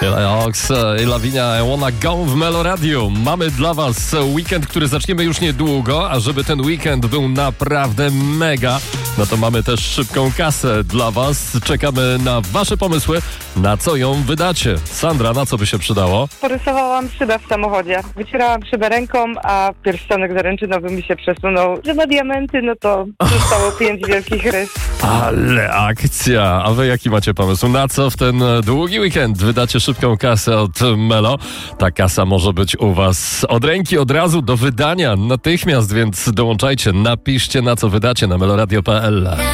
Ox i Lavinia I Wanna Go w Melo Radio. Mamy dla was weekend, który zaczniemy już niedługo, a żeby ten weekend był naprawdę mega, no to mamy też szybką kasę dla was. Czekamy na wasze pomysły, na co ją wydacie. Sandra, na co by się przydało? Porysowałam szybę w samochodzie. Wycierałam szybę ręką, a pierścionek zaręczynowy mi się przesunął. Że na diamenty, no to zostało 5 wielkich rys. Ale akcja! A wy jaki macie pomysł? Na co w ten długi weekend wydacie szybką kasę od Melo? Ta kasa może być u was od ręki, od razu do wydania natychmiast, więc dołączajcie, napiszcie na co wydacie na meloradio.pl.